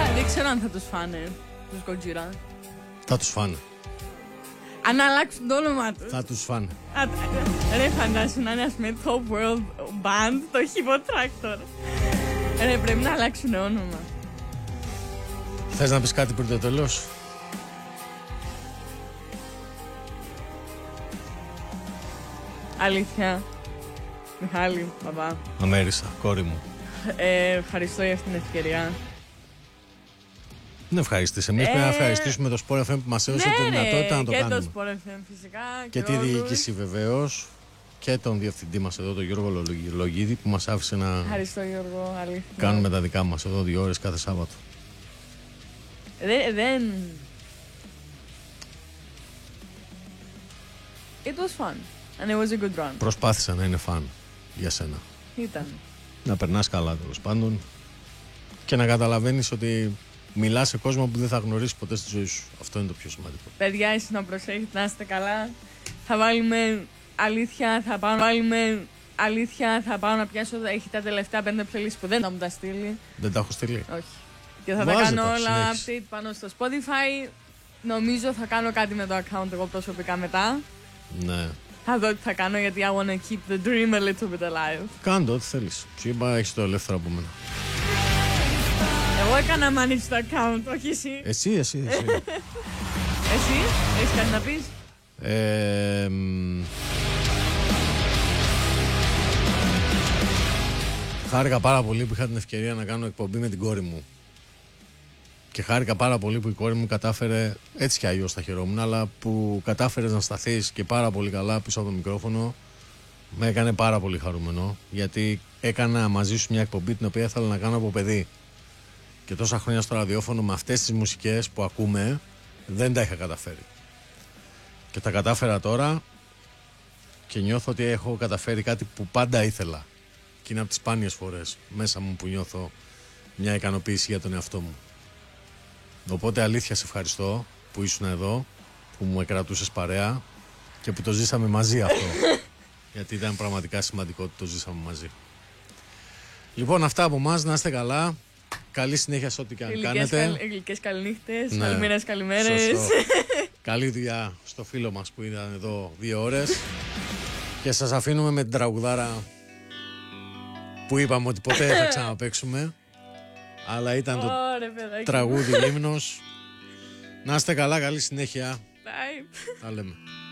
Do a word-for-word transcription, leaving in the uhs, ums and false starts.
Δεν ξέρω αν θα τους φάνε τους Gojira. Θα τους φάνε. Αν αλλάξουν το όνομα τους. Θα τους φάνε. Α, ρε, φαντάσου να είναι, ας πούμε, Top World Band, το Hippo Tractor. Ρε, πρέπει να αλλάξουν όνομα. Θες να πεις κάτι πριν το τέλος? Αλήθεια. Μιχάλη, μπαμπά. Αμέρισα, κόρη μου. Ε, ευχαριστώ για αυτήν την ευκαιρία. Δεν ευχαριστείς. Εμείς ε... πρέπει να ευχαριστήσουμε το Sport εφ εμ που μας έδωσε ναι, τη δυνατότητα να το και κάνουμε. Και το Sport εφ εμ φυσικά. Και, και τη διοίκηση βεβαίως. Και τον διευθυντή μας εδώ, τον Γιώργο Λογίδη, που μας άφησε να Ευχαριστώ, Γιώργο, αλήθεια. κάνουμε τα δικά μας εδώ δύο ώρες κάθε Σάββατο. Δεν... δεν... It was fun. And it was a good run. Προσπάθησα να είναι φαν για σένα. Ήταν. Να περνάς καλά τέλος πάντων και να καταλαβαίνεις ότι μιλάς σε κόσμο που δεν θα γνωρίσεις ποτέ στη ζωή σου. Αυτό είναι το πιο σημαντικό. Παιδιά, εσείς να προσέχετε, να είστε καλά. Θα βάλουμε αλήθεια, θα πάω να βάλουμε αλήθεια, θα πάω να πιάσω. Έχει τα τελευταία πέντε playlist που δεν θα μου τα στείλει. Δεν τα έχω στείλει. Όχι. Και θα Βάζε τα κάνω τα, όλα συνέχισε. update πάνω στο Spotify. Νομίζω θα κάνω κάτι με το account εγώ προσωπικά μετά. Ναι. Θα δω τι θα κάνω γιατί I wanna keep the dream a little bit alive. Κάντε ό,τι θέλεις. Σου είπα, έχεις το ελεύθερο από μένα. Εγώ έκανα manage το account, όχι εσύ. Εσύ, εσύ, εσύ. Εσύ, έχεις κάτι να πεις? ε, μ, χάρηκα πάρα πολύ που είχα την ευκαιρία να κάνω εκπομπή με την κόρη μου. Και χάρηκα πάρα πολύ που η κόρη μου κατάφερε, έτσι κι αλλιώς θα χαιρόμουν, αλλά που κατάφερες να σταθείς και πάρα πολύ καλά πίσω από το μικρόφωνο. Με έκανε πάρα πολύ χαρούμενο, γιατί έκανα μαζί σου μια εκπομπή την οποία ήθελα να κάνω από παιδί. Και τόσα χρόνια στο ραδιόφωνο με αυτές τις μουσικές που ακούμε δεν τα είχα καταφέρει. Και τα κατάφερα τώρα και νιώθω ότι έχω καταφέρει κάτι που πάντα ήθελα. Και είναι από τις σπάνιες φορές μέσα μου που νιώθω μια ικανοποίηση για τον εαυτό μου. Οπότε αλήθεια σε ευχαριστώ που ήσουν εδώ, που μου κρατούσες παρέα και που το ζήσαμε μαζί αυτό. Γιατί ήταν πραγματικά σημαντικό ότι το ζήσαμε μαζί. Λοιπόν, αυτά από εμάς, να είστε καλά. Καλή συνέχεια σε ό,τι και αν κάνετε. Γλυκές καληνύχτες, Ναι. καλημέρες, καλημέρες. Καλή δουλειά στο φίλο μας που ήταν εδώ δύο ώρες. Και σας αφήνουμε με την τραγουδάρα που είπαμε ότι ποτέ δεν θα ξαναπαίξουμε. Αλλά ήταν το Ωραία, τραγούδι λίμνος. Να είστε καλά, καλή συνέχεια. Bye. Τα λέμε.